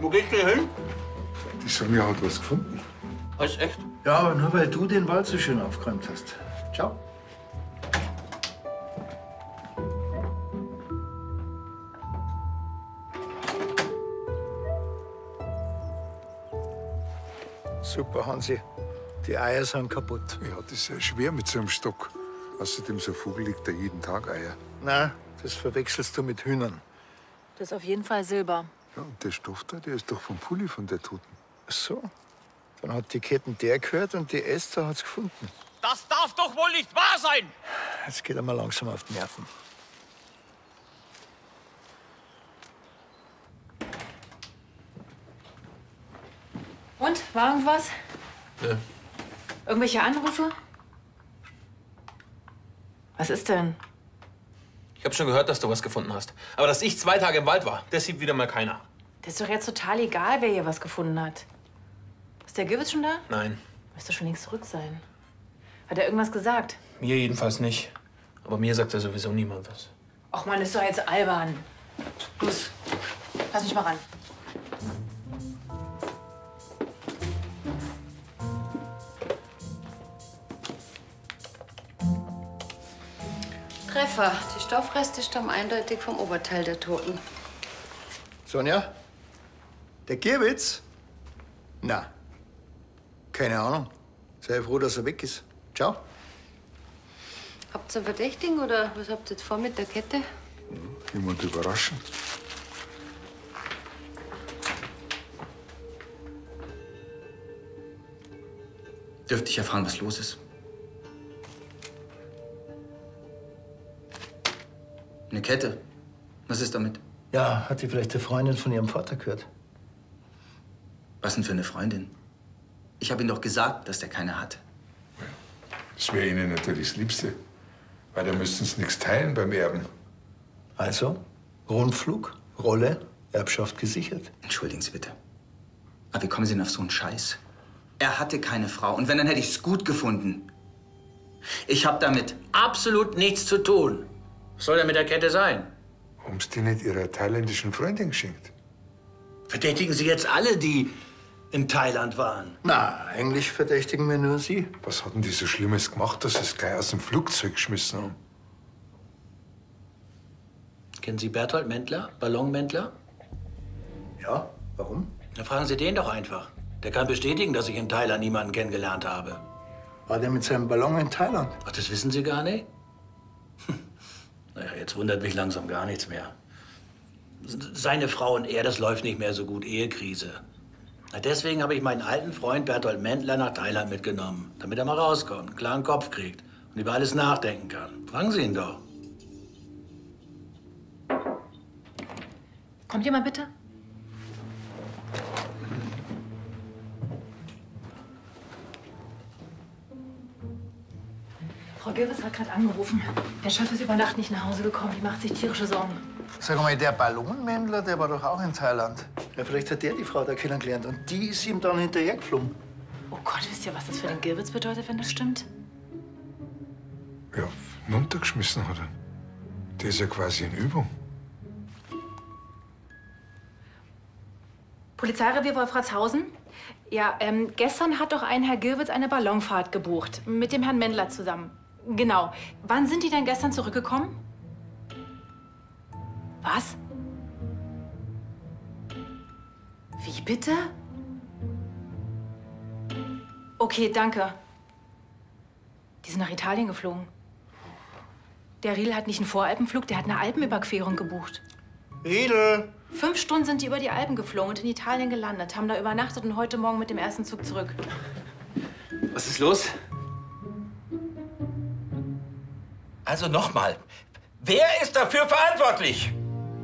Wo geht's denn hin? Die Sonja hat was gefunden. Was, echt? Ja, aber nur weil du den Wald so schön aufgeräumt hast. Ciao. Super, Hansi. Die Eier sind kaputt. Ja, das ist ja schwer mit so einem Stock. Außerdem, so ein Vogel legt da jeden Tag Eier. Nein, das verwechselst du mit Hühnern. Das ist auf jeden Fall Silber. Ja, und der Stoff da, der ist doch vom Pulli von der Toten. Ach so. Dann hat die Ketten der gehört und die Esther hat's gefunden. Das darf doch wohl nicht wahr sein! Jetzt geht er mal langsam auf die Nerven. Und? War irgendwas? Ja. Irgendwelche Anrufe? Was ist denn? Ich habe schon gehört, dass du was gefunden hast. Aber dass ich 2 Tage im Wald war, das sieht wieder mal keiner. Das ist doch jetzt total egal, wer hier was gefunden hat. Ist der Gewitz schon da? Nein, Müsste schon längst zurück sein. Hat er irgendwas gesagt? mir jedenfalls nicht. Aber mir sagt ja sowieso niemand was. Och Mann, ist doch jetzt albern. Los, lass mich mal ran. Treffer. Die Stoffreste stammen eindeutig vom Oberteil der Toten. Sonja? Der Gierwitz? Na, keine Ahnung. Sei froh, dass er weg ist. Ciao. Habt ihr einen Verdächtigen oder was habt ihr jetzt vor mit der Kette? Jemand überraschen. Dürfte ich erfahren, was los ist? Eine Kette. Was ist damit? Ja, hat die vielleicht eine Freundin von ihrem Vater gehört? Was denn für eine Freundin? Ich habe ihm doch gesagt, dass der keine hat. Das wäre Ihnen natürlich das Liebste. Weil da müssten Sie nichts teilen beim Erben. Also, Rundflug, Rolle, Erbschaft gesichert. Entschuldigen Sie bitte. Aber wie kommen Sie denn auf so einen Scheiß? Er hatte keine Frau. Und wenn, dann hätte ich es gut gefunden. Ich habe damit absolut nichts zu tun. Was soll denn mit der Kette sein? Haben Sie die nicht Ihrer thailändischen Freundin geschenkt? Verdächtigen Sie jetzt alle, die in Thailand waren? Na, eigentlich verdächtigen wir nur Sie. Was hatten die so Schlimmes gemacht, dass Sie es gleich aus dem Flugzeug geschmissen haben? Kennen Sie Berthold Mentler, Ballonmentler? Ja, warum? Dann fragen Sie den doch einfach. Der kann bestätigen, dass ich in Thailand niemanden kennengelernt habe. War der mit seinem Ballon in Thailand? Ach, das wissen Sie gar nicht? Naja, jetzt wundert mich langsam gar nichts mehr. Seine Frau und er, das läuft nicht mehr so gut, Ehekrise. Na, deswegen habe ich meinen alten Freund Berthold Mentler nach Thailand mitgenommen, damit er mal rauskommt, einen klaren Kopf kriegt und über alles nachdenken kann. Fragen Sie ihn doch. Kommt jemand bitte? Frau Gilwitz hat gerade angerufen. Der Chef ist über Nacht nicht nach Hause gekommen. Die macht sich tierische Sorgen. Sag mal, der Ballonmännler, der war doch auch in Thailand. Ja, vielleicht hat der die Frau da kennengelernt und die ist ihm dann hinterhergeflogen. Oh Gott, wisst ihr, was das für den Gilwitz bedeutet, wenn das stimmt? Ja, runtergeschmissen hat er. Der ist ja quasi in Übung. Polizeirevier Wolfratshausen? Ja, gestern hat doch ein Herr Gilwitz eine Ballonfahrt gebucht. Mit dem Herrn Mendler zusammen. Genau. Wann sind die denn gestern zurückgekommen? Was? Wie bitte? Okay, danke. Die sind nach Italien geflogen. Der Riedel hat nicht einen Voralpenflug, der hat eine Alpenüberquerung gebucht. Riedel! 5 Stunden sind die über die Alpen geflogen und in Italien gelandet, haben da übernachtet und heute Morgen mit dem ersten Zug zurück. Was ist los? Also nochmal, wer ist dafür verantwortlich?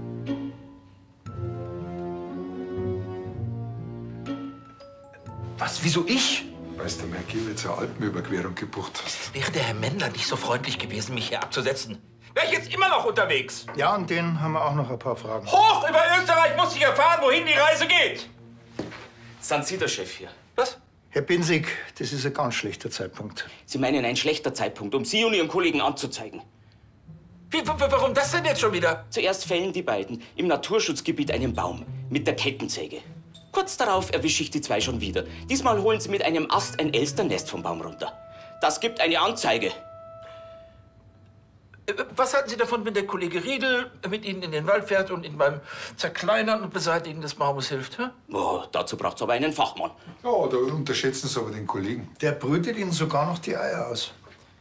Was, wieso ich? Weil du mir Gilwitz eine Alpenüberquerung gebucht hast. Wäre der Herr Mendler nicht so freundlich gewesen, mich hier abzusetzen, wäre ich jetzt immer noch unterwegs. Ja, und den haben wir auch noch ein paar Fragen. Hoch über Österreich muss ich erfahren, wohin die Reise geht. Sanzita-Chef hier. Was? Herr Binzig, das ist ein ganz schlechter Zeitpunkt. Sie meinen ein schlechter Zeitpunkt, um Sie und Ihren Kollegen anzuzeigen. Warum das denn jetzt schon wieder? Zuerst fällen die beiden im Naturschutzgebiet einen Baum mit der Kettensäge. Kurz darauf erwische ich die zwei schon wieder. Diesmal holen sie mit einem Ast ein Elsternest vom Baum runter. Das gibt eine Anzeige. Was halten Sie davon, wenn der Kollege Riedel mit Ihnen in den Wald fährt und Ihnen beim Zerkleinern und Beseitigen des Baumes hilft? Hä? Oh, dazu braucht's aber einen Fachmann. Ja, da unterschätzen Sie aber den Kollegen. Der brütet Ihnen sogar noch die Eier aus.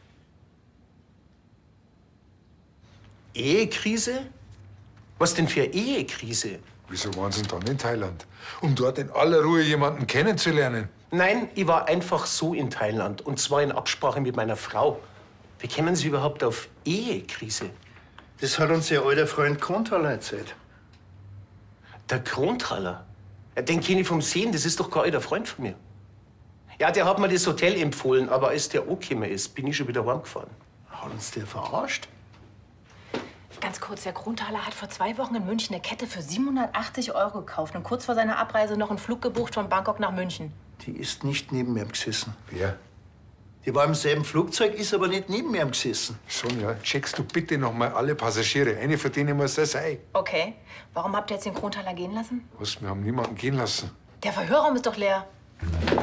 Ehekrise? Was denn für Ehekrise? Wieso waren Sie denn dann in Thailand? Um dort in aller Ruhe jemanden kennenzulernen? Nein, ich war einfach so in Thailand. Und zwar in Absprache mit meiner Frau. Wie kommen Sie überhaupt auf Ehekrise? Das hat uns Ihr alter Freund Kronthaler erzählt. Der Kronthaler? Ja, den kenne ich vom Sehen, das ist doch kein alter Freund von mir. Ja, der hat mir das Hotel empfohlen, aber als der angekommen ist, bin ich schon wieder heimgefahren. Hat uns der verarscht? Ganz kurz, der Kronthaler hat vor 2 Wochen in München eine Kette für 780 € gekauft und kurz vor seiner Abreise noch einen Flug gebucht von Bangkok nach München. Die ist nicht neben mir gesessen. Wer? Die war im selben Flugzeug, ist aber nicht neben mir gesessen. Sonja, checkst du bitte noch mal alle Passagiere. Eine von denen muss das sein. Okay, warum habt ihr jetzt den Kronthaler gehen lassen? Was, wir haben niemanden gehen lassen. Der Verhörraum ist doch leer.